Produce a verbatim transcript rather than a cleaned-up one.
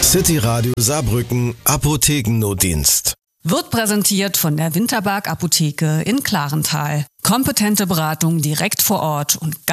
City Radio Saarbrücken Apothekennotdienst. Wird präsentiert von der Winterberg Apotheke in Klarental. Kompetente Beratung direkt vor Ort und